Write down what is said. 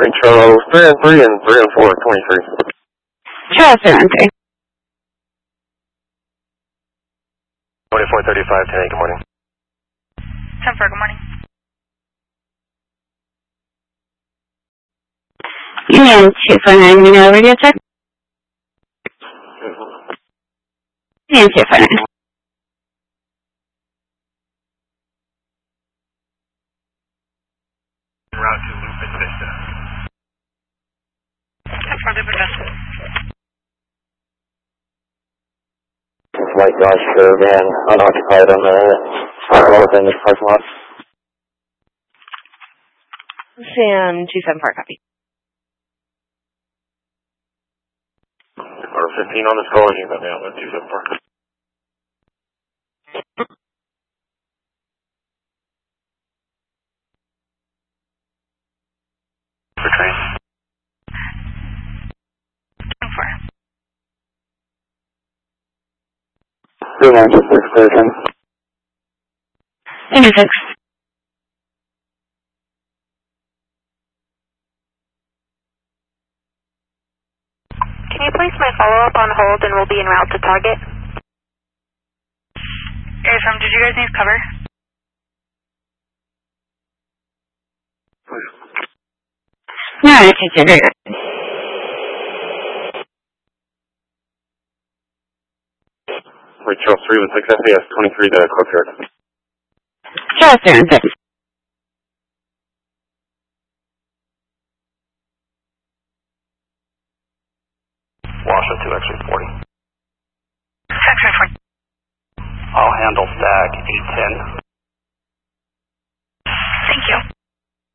Charles 3 and 3 and 3 and 4, 23. Charles 3 and 3. 2435, 10-8, good morning. 10-4, good morning. Union 249, you know radio check? Union 249. Route to Lupin Vista. 10-4, Lupin Vista. White Dodge Caravan, unoccupied on the within this parking lot. Sam 274, copy. Or 15 on this call, you got me out with 274. For train. 10-4. 296, clear train. 96. Can you place my follow-up on hold and we'll be en route to target? ASM, did you guys need cover? No, I take your good. Wait, Charles 3 with 6 FAS 23 to Cloakard. Charles 3 and 6. Washa 2 X-ray 40. X-ray 40. I'll handle stack 810.